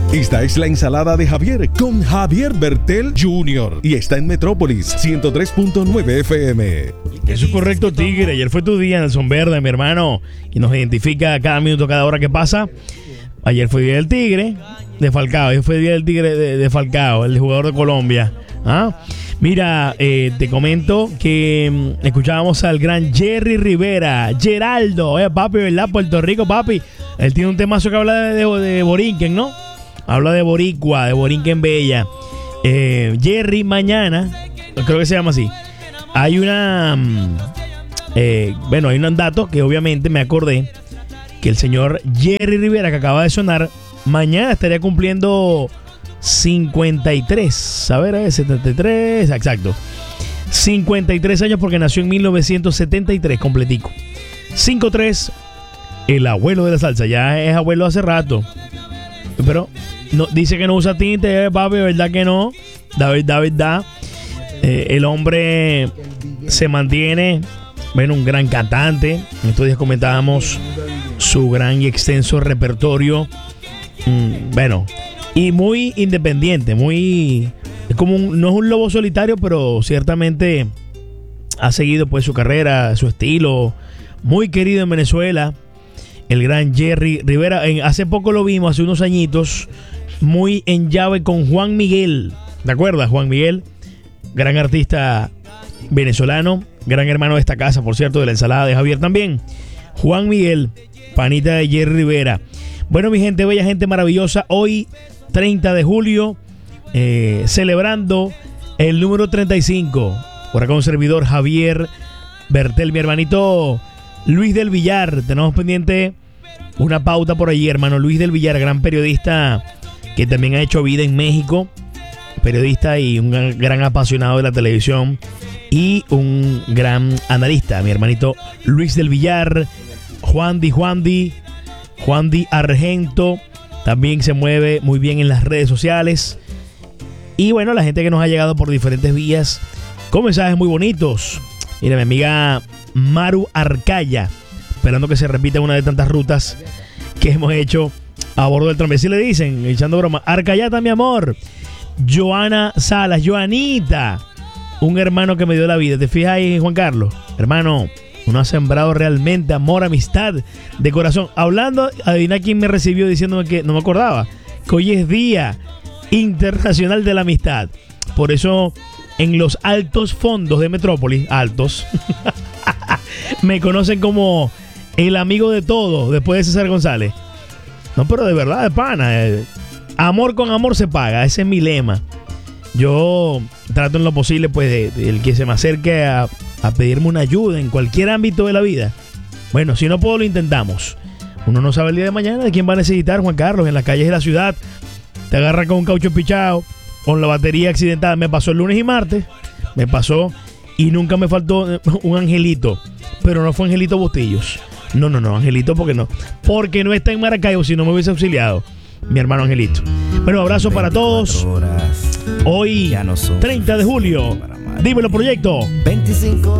Esta es la ensalada de Javier con Javier Bertel Jr. y está en Metrópolis 103.9 FM. Eso es correcto, Tigre. Ayer fue tu día, Nelson Verde, mi hermano, y nos identifica cada minuto, cada hora que pasa. Ayer fue el día del Tigre de Falcao. Ayer fue el día del Tigre de Falcao, el jugador de Colombia. Mira, te comento que escuchábamos al gran Jerry Rivera. Geraldo, papi, ¿verdad? Puerto Rico, papi. Él tiene un temazo que habla de Borinquen, ¿no? Habla de Boricua, de Borinquen Bella. Jerry, mañana, creo que se llama así. Hay una... hay un dato que obviamente me acordé que el señor Jerry Rivera, que acaba de sonar, mañana estaría cumpliendo 53, a ver, 73, exacto, 53 años porque nació en 1973, completico. 53, el abuelo de la salsa, ya es abuelo hace rato, pero no, dice que no usa tinte, papi, ¿verdad que no? Da. El hombre se mantiene, un gran cantante. En estos días comentábamos su gran y extenso repertorio, y muy independiente, muy como no es un lobo solitario, pero ciertamente ha seguido pues su carrera, su estilo, muy querido en Venezuela, el gran Jerry Rivera. Hace poco lo vimos, hace unos añitos, muy en llave con Juan Miguel. ¿Te acuerdas? Juan Miguel, gran artista venezolano, gran hermano de esta casa, por cierto, de la ensalada de Javier también. Juan Miguel, panita de Jerry Rivera. Bueno, mi gente, bella gente maravillosa, hoy 30 de julio, celebrando el número 35. Por acá un servidor, Javier Bertel, mi hermanito Luis del Villar. Tenemos pendiente una pauta por allí, hermano Luis del Villar, gran periodista que también ha hecho vida en México. Periodista y un gran apasionado de la televisión y un gran analista, mi hermanito Luis del Villar. Juan Di Argento también se mueve muy bien en las redes sociales. Y bueno, la gente que nos ha llegado por diferentes vías con mensajes muy bonitos. Mira, mi amiga Maru Arcaya, esperando que se repita una de tantas rutas que hemos hecho a bordo del tranvía. Así le dicen, echando broma, Arcayata, mi amor. Joana Salas, Joanita, un hermano que me dio la vida. ¿Te fijas ahí, Juan Carlos? Hermano, uno ha sembrado realmente amor, amistad, de corazón. Hablando, adivina quién me recibió diciéndome que no me acordaba, que hoy es Día Internacional de la Amistad. Por eso, en los altos fondos de Metrópolis, altos, me conocen como el amigo de todos, después de César González. No, pero de verdad, de pana. Amor con amor se paga, ese es mi lema. Yo trato en lo posible, pues, de el que se me acerque a pedirme una ayuda en cualquier ámbito de la vida. Bueno, si no puedo, lo intentamos. Uno no sabe el día de mañana de quién va a necesitar, Juan Carlos. En las calles de la ciudad te agarra con un caucho pichado, con la batería accidentada. Me pasó el lunes y martes, me pasó, y nunca me faltó un angelito. Pero no fue Angelito Bustillos. No, Angelito, porque no está en Maracaibo, si no me hubiese auxiliado mi hermano Angelito. Bueno, abrazo para todos. Hoy, 30 de julio. Dímelo, proyecto. 25